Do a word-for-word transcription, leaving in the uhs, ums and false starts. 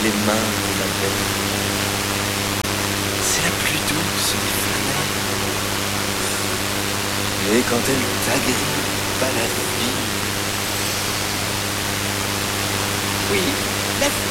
c'est les mains de la belle. C'est la plus douce des fleurs. Et quand elle t'agrippe à la vie. Oui, la